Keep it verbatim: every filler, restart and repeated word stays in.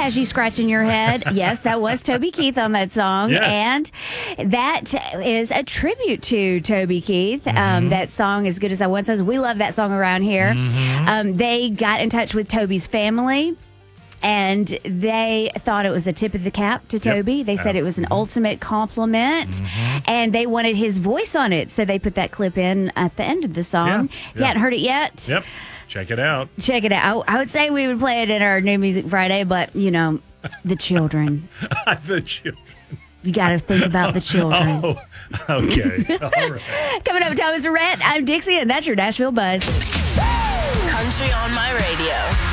has you scratching your head. Yes, that was Toby Keith on that song. Yes. And that is a tribute to Toby Keith. Mm-hmm. Um, that song, As Good As I Once Was. We love that song around here. Mm-hmm. Um, they got in touch with Toby's family. And they thought it was a tip of the cap to Toby. Yep. They said it was an ultimate compliment. Mm-hmm. And they wanted his voice on it. So they put that clip in at the end of the song. Yeah. If you yeah. hadn't heard it yet. Yep. Check it out. Check it out. I, I would say we would play it in our New Music Friday, but, you know, the children. the children. You got to think about the children. Oh, okay. All right. Coming up, Thomas Rhett. I'm Dixie, and that's your Nashville Buzz. Country on My Radio.